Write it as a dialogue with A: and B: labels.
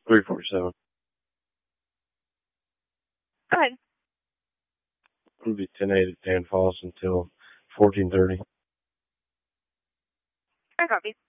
A: 347.
B: Go ahead.
A: It'll be 10-8 at Dan Falls until 14:30.
B: I copy.